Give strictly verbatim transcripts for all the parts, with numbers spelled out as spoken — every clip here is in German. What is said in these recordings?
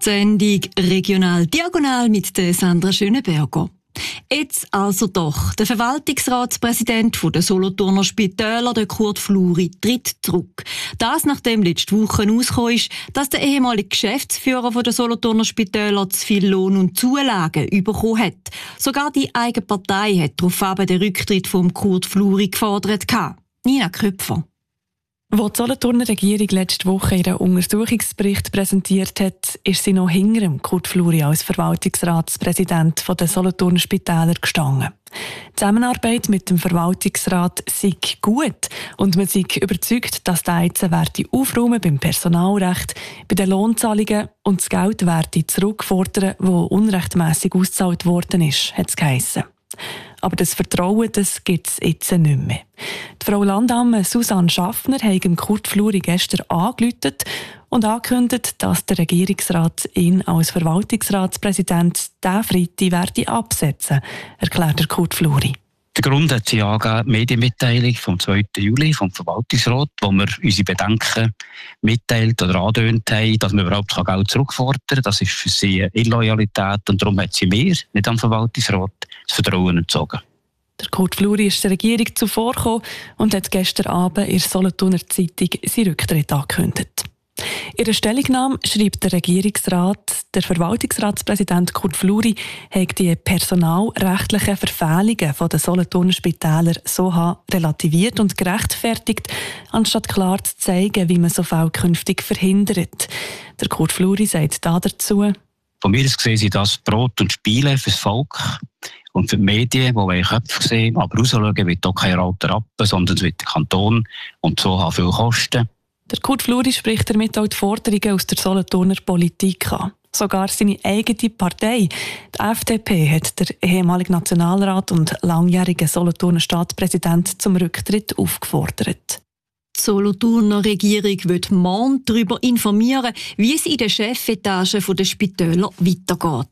Die Sendung «Regional Diagonal» mit der Sandra Schönenberger. Jetzt also doch. Der Verwaltungsratspräsident der Solothurner Spitäler, der Kurt Fluri, tritt zurück. Das, nachdem letzte Woche herausgekommen ist, dass der ehemalige Geschäftsführer der Solothurner Spitäler zu viel Lohn und Zulagen bekommen hat. Sogar die eigene Partei hat daraufhin den Rücktritt von Kurt Fluri gefordert. Nina Köpfer. Als die Solothurner Regierung letzte Woche ihren Untersuchungsbericht präsentiert hat, ist sie noch hinter dem Kurt Fluri als Verwaltungsratspräsident der Solothurner Spitäler gestanden. Die Zusammenarbeit mit dem Verwaltungsrat sei gut und man sei überzeugt, dass der jetzt werde aufräumen beim Personalrecht, bei den Lohnzahlungen und das Geld werde zurückfordern, das unrechtmässig ausgezahlt worden ist, hat es geheissen. Aber das Vertrauen, das gibt es jetzt nicht mehr. Die Frau Landamme Susanne Schaffner hat dem Kurt Fluri gestern angerufen und angekündigt, dass der Regierungsrat ihn als Verwaltungsratspräsident diesen Freitag werde absetzen, erklärt der Kurt Fluri. Der Grund hat sie angegeben, die Medienmitteilung vom zweiten Juli vom Verwaltungsrat, wo wir unsere Bedenken mitteilt oder angetönt haben, dass man überhaupt Geld zurückfordern kann. Das ist für sie eine Illoyalität und darum hat sie mir, nicht am Verwaltungsrat, das Vertrauen entzogen. Der Kurt Fluri ist der Regierung zuvorgekommen und hat gestern Abend in der Solothurner Zeitung seinen Rücktritt angekündigt. In der Stellungnahme schreibt der Regierungsrat, der Verwaltungsratspräsident Kurt Fluri hat die personalrechtlichen Verfehlungen der Solothurner Spitäler so relativiert und gerechtfertigt, anstatt klar zu zeigen, wie man so Fälle künftig verhindert. Der Kurt Fluri sagt dazu: Von mir aus gesehen sind das Brot und Spiele für das Volk und für die Medien, die wollen Köpfe sehen, aber rausschauen wird auch kein alter Rappen, sondern es wird der Kanton und so haben viel Kosten. Der Kurt Fluri spricht damit auch die Forderungen aus der Solothurner Politik an. Sogar seine eigene Partei, die F D P, hat der ehemalige Nationalrat und langjährige Solothurner Staatspräsident zum Rücktritt aufgefordert. Die Solothurner Regierung wird morgen darüber informieren, wie es in den Chefetagen der Spitäler weitergeht.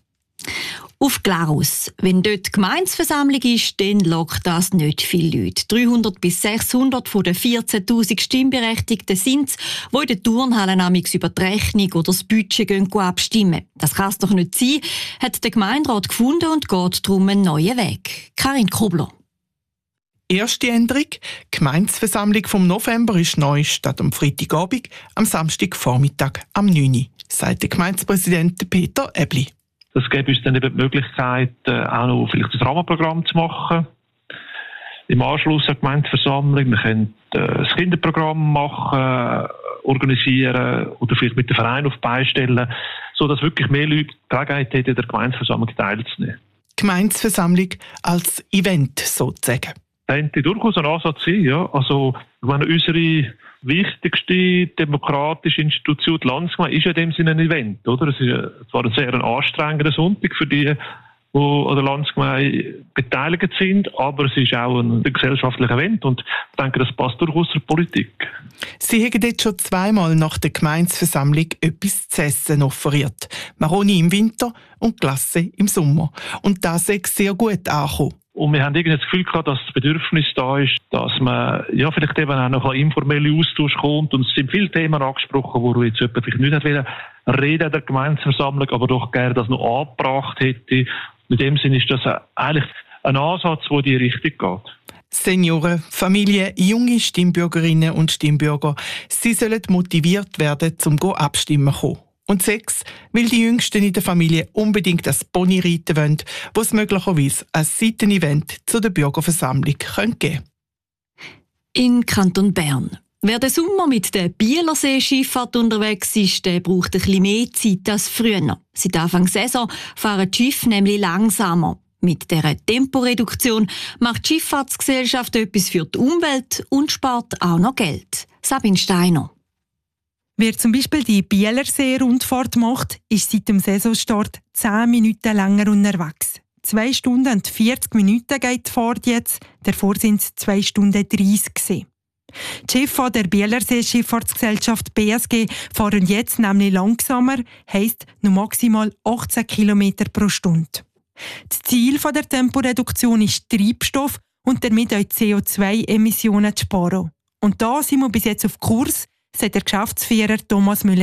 Auf Glarus. Wenn dort die Gemeindeversammlung ist, dann lockt das nicht viele Leute. dreihundert bis sechshundert von den vierzehntausend Stimmberechtigten sind es, die in den Turnhallen amigs über die Rechnung oder das Budget gehen abstimmen. Das kann es doch nicht sein, hat der Gemeinderat gefunden und geht darum einen neuen Weg. Karin Kobler. Erste Änderung: Die Gemeindeversammlung vom November ist neu statt am Freitagabend, am Samstagvormittag am neun Uhr, sagt der Gemeindepräsident Peter Ebli. Das gibt uns dann eben die Möglichkeit, auch noch vielleicht ein Rahmenprogramm zu machen. Im Anschluss an die Gemeindeversammlung. Wir können das Kinderprogramm machen, organisieren oder vielleicht mit dem Verein auf beistellen, sodass wirklich mehr Leute die Gelegenheit hätten, in der Gemeindeversammlung teilzunehmen. Gemeindeversammlung als Event sozusagen. Das könnte durchaus ein Ansatz sein, ja. Also, ich meine, unsere wichtigste demokratische Institution, die Landsgemeinde, ist ja in dem Sinne ein Event, oder? Es ist zwar ein sehr anstrengender Sonntag für die, die an der Landsgemeinde beteiligt sind, aber es ist auch ein gesellschaftliches Event und ich denke, das passt durchaus zur Politik. Sie haben jetzt schon zweimal nach der Gemeindeversammlung etwas zu essen offeriert. Maroni im Winter und Glasse im Sommer. Und das ist sehr gut angekommen. Und wir haben irgendwie das Gefühl gehabt, dass das Bedürfnis da ist, dass man ja vielleicht eben auch noch ein informeller Austausch kommt. Und es sind viele Themen angesprochen, wo jetzt jemand vielleicht nicht reden wollte in der Gemeindeversammlung, aber doch gerne das noch angebracht hätte. In dem Sinne ist das eigentlich ein Ansatz, der in die Richtung geht. Senioren, Familien, junge Stimmbürgerinnen und Stimmbürger, sie sollen motiviert werden, zum abstimmen zu kommen. Und sechs, weil die Jüngsten in der Familie unbedingt das Pony reiten wollen, wo es möglicherweise ein Seitenevent zu der Bürgerversammlung geben könnte. In Kanton Bern. Wer den Sommer mit der Bielersee-Schifffahrt unterwegs ist, der braucht ein bisschen mehr Zeit als früher. Seit Anfang der Saison fahren die Schiffe nämlich langsamer. Mit dieser Temporeduktion macht die Schifffahrtsgesellschaft etwas für die Umwelt und spart auch noch Geld. Sabine Steiner. Wer zum Beispiel die Bielersee-Rundfahrt macht, ist seit dem Saisonstart zehn Minuten länger unterwegs. zwei Stunden und vierzig Minuten geht die Fahrt jetzt, davor sind es zwei Stunden dreißig gewesen. Die Schiffe der Bielersee Schifffahrtsgesellschaft B S G fahren jetzt nämlich langsamer, heisst nur maximal achtzehn Kilometer pro Stunde. Das Ziel der Temporeduktion ist Treibstoff und damit auch C O zwei Emissionen zu sparen. Und da sind wir bis jetzt auf Kurs, sagt der Geschäftsführer Thomas Müller.